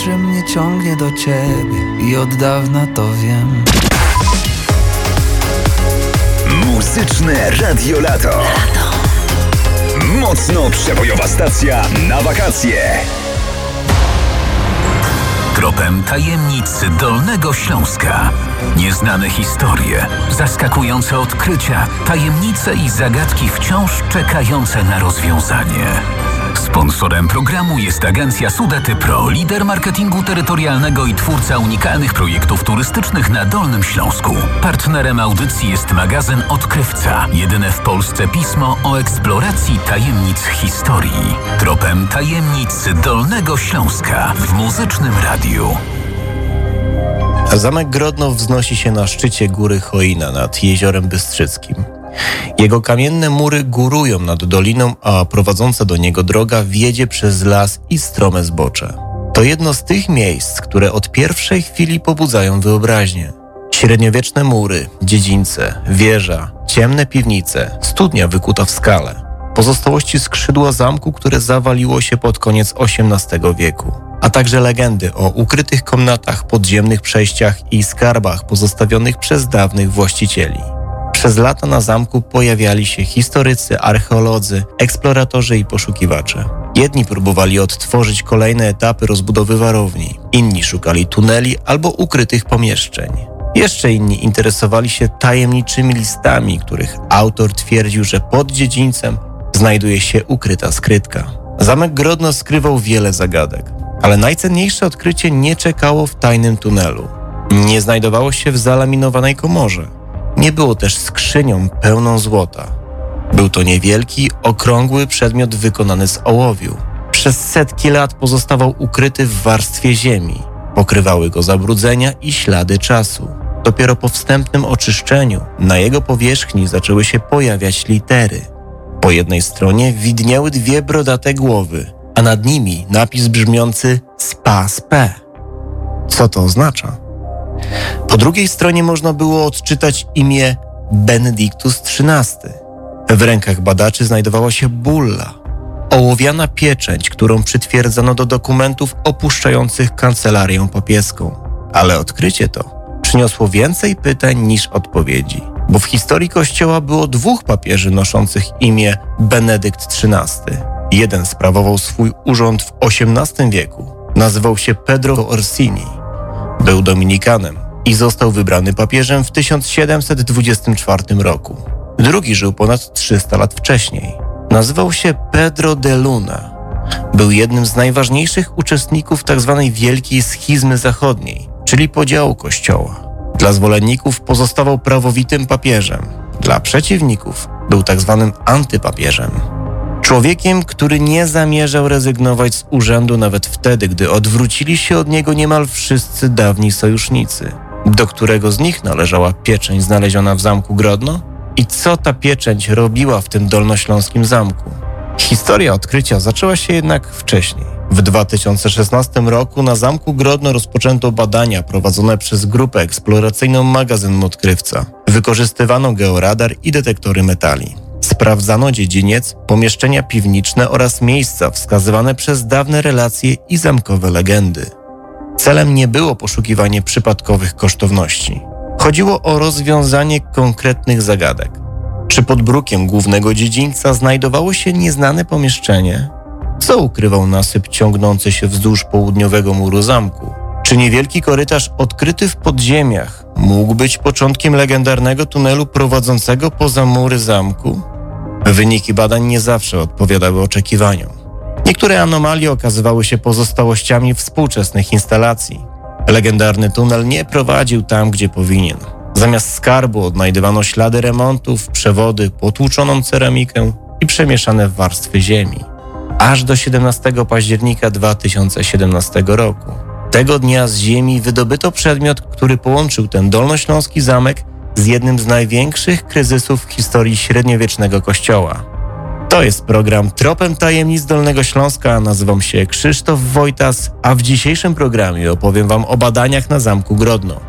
że mnie ciągnie do ciebie i od dawna to wiem. Muzyczne Radio Lato. Mocno przebojowa stacja na wakacje. Tropem tajemnic Dolnego Śląska. Nieznane historie, zaskakujące odkrycia, tajemnice i zagadki wciąż czekające na rozwiązanie. Sponsorem programu jest agencja Sudety Pro, lider marketingu terytorialnego i twórca unikalnych projektów turystycznych na Dolnym Śląsku. Partnerem audycji jest magazyn Odkrywca, jedyne w Polsce pismo o eksploracji tajemnic historii. Tropem tajemnic Dolnego Śląska w Muzycznym Radiu. Zamek Grodno wznosi się na szczycie góry Choina nad Jeziorem Bystrzyckim. Jego kamienne mury górują nad doliną, a prowadząca do niego droga wiedzie przez las i strome zbocze. To jedno z tych miejsc, które od pierwszej chwili pobudzają wyobraźnię. Średniowieczne mury, dziedzińce, wieża, ciemne piwnice, studnia wykuta w skale. Pozostałości skrzydła zamku, które zawaliło się pod koniec XVIII wieku. A także legendy o ukrytych komnatach, podziemnych przejściach i skarbach pozostawionych przez dawnych właścicieli. Przez lata na zamku pojawiali się historycy, archeolodzy, eksploratorzy i poszukiwacze. Jedni próbowali odtworzyć kolejne etapy rozbudowy warowni, inni szukali tuneli albo ukrytych pomieszczeń. Jeszcze inni interesowali się tajemniczymi listami, których autor twierdził, że pod dziedzińcem znajduje się ukryta skrytka. Zamek Grodno skrywał wiele zagadek, ale najcenniejsze odkrycie nie czekało w tajnym tunelu. Nie znajdowało się w zalaminowanej komorze. Nie było też skrzynią pełną złota. Był to niewielki, okrągły przedmiot wykonany z ołowiu. Przez setki lat pozostawał ukryty w warstwie ziemi. Pokrywały go zabrudzenia i ślady czasu. Dopiero po wstępnym oczyszczeniu na jego powierzchni zaczęły się pojawiać litery. Po jednej stronie widniały dwie brodate głowy, a nad nimi napis brzmiący SPA-SP. Co to oznacza? Po drugiej stronie można było odczytać imię Benedictus XIII. W rękach badaczy znajdowała się bulla, ołowiana pieczęć, którą przytwierdzano do dokumentów opuszczających kancelarię papieską. Ale odkrycie to przyniosło więcej pytań niż odpowiedzi, bo w historii Kościoła było dwóch papieży noszących imię Benedykt XIII. Jeden sprawował swój urząd w XVIII wieku. Nazywał się Pedro Orsini. Był dominikanem i został wybrany papieżem w 1724 roku. Drugi żył ponad 300 lat wcześniej. Nazywał się Pedro de Luna. Był jednym z najważniejszych uczestników tzw. Wielkiej Schizmy Zachodniej, czyli podziału Kościoła. Dla zwolenników pozostawał prawowitym papieżem. Dla przeciwników był tzw. antypapieżem. Człowiekiem, który nie zamierzał rezygnować z urzędu nawet wtedy, gdy odwrócili się od niego niemal wszyscy dawni sojusznicy. Do którego z nich należała pieczęć znaleziona w zamku Grodno? I co ta pieczęć robiła w tym dolnośląskim zamku? Historia odkrycia zaczęła się jednak wcześniej. W 2016 roku na zamku Grodno rozpoczęto badania prowadzone przez grupę eksploracyjną magazyn Odkrywca. Wykorzystywano georadar i detektory metali. Sprawdzano dziedziniec, pomieszczenia piwniczne oraz miejsca wskazywane przez dawne relacje i zamkowe legendy. Celem nie było poszukiwanie przypadkowych kosztowności. Chodziło o rozwiązanie konkretnych zagadek. Czy pod brukiem głównego dziedzińca znajdowało się nieznane pomieszczenie? Co ukrywał nasyp ciągnący się wzdłuż południowego muru zamku? Czy niewielki korytarz odkryty w podziemiach mógł być początkiem legendarnego tunelu prowadzącego poza mury zamku? Wyniki badań nie zawsze odpowiadały oczekiwaniom. Niektóre anomalie okazywały się pozostałościami współczesnych instalacji. Legendarny tunel nie prowadził tam, gdzie powinien. Zamiast skarbu odnajdywano ślady remontów, przewody, potłuczoną ceramikę i przemieszane warstwy ziemi. Aż do 17 października 2017 roku. Tego dnia z ziemi wydobyto przedmiot, który połączył ten dolnośląski zamek z jednym z największych kryzysów w historii średniowiecznego kościoła. To jest program Tropem Tajemnic Dolnego Śląska. Nazywam się Krzysztof Wojtas, a w dzisiejszym programie opowiem Wam o badaniach na zamku Grodno.